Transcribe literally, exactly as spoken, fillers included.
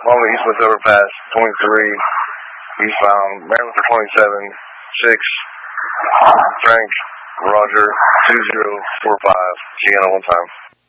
Longwood Eastwest Overpass, twenty-three. Eastbound, Maryland for twenty-seven. six. Frank, Roger, two zero four five. Sienna one time.